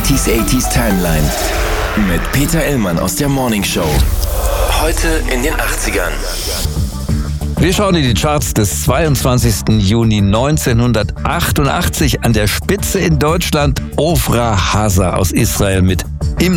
90s Timeline mit Peter Illmann aus der Morning Show. Heute in den 80ern. Wir schauen in die Charts des 22. Juni 1988. An der Spitze in Deutschland Ofra Haza aus Israel mit